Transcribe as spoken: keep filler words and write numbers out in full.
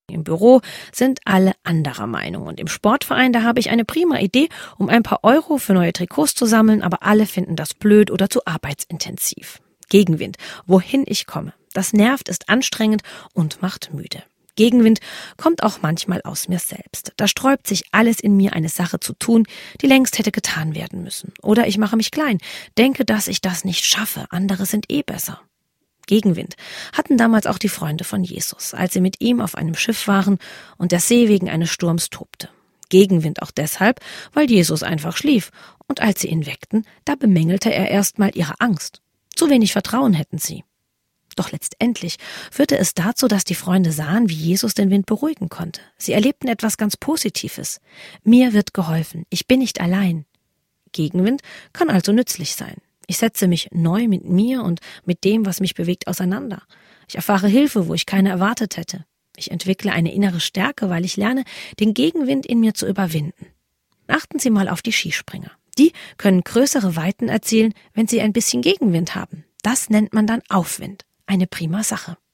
Im Büro sind alle anderer Meinung und im Sportverein, da habe ich eine prima Idee, um ein paar Euro für neue Trikots zu sammeln, aber alle finden das blöd oder zu arbeitsintensiv. Gegenwind, wohin ich komme. Das nervt, ist anstrengend und macht müde. Gegenwind kommt auch manchmal aus mir selbst. Da sträubt sich alles in mir, eine Sache zu tun, die längst hätte getan werden müssen. Oder ich mache mich klein, denke, dass ich das nicht schaffe, andere sind eh besser. Gegenwind hatten damals auch die Freunde von Jesus, als sie mit ihm auf einem Schiff waren und der See wegen eines Sturms tobte. Gegenwind auch deshalb, weil Jesus einfach schlief, und als sie ihn weckten, da bemängelte er erstmal ihre Angst. Zu wenig Vertrauen hätten sie. Doch letztendlich führte es dazu, dass die Freunde sahen, wie Jesus den Wind beruhigen konnte. Sie erlebten etwas ganz Positives. Mir wird geholfen, ich bin nicht allein. Gegenwind kann also nützlich sein. Ich setze mich neu mit mir und mit dem, was mich bewegt, auseinander. Ich erfahre Hilfe, wo ich keine erwartet hätte. Ich entwickle eine innere Stärke, weil ich lerne, den Gegenwind in mir zu überwinden. Achten Sie mal auf die Skispringer. Die können größere Weiten erzielen, wenn sie ein bisschen Gegenwind haben. Das nennt man dann Aufwind. Eine prima Sache.